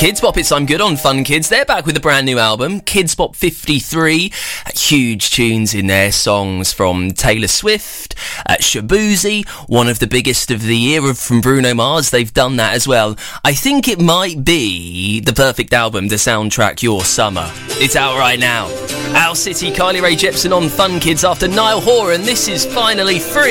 Kidz Bop, it's I'm Good on Fun Kids. They're back with a brand new album, Kidz Bop 53. Huge tunes in there, songs from Taylor Swift, Shaboozey, one of the biggest of the year from Bruno Mars. They've done that as well. I think it might be the perfect album to soundtrack your summer. It's out right now. Owl City, Kylie Rae Jepsen on Fun Kids after Niall Horan. This is Finally Free.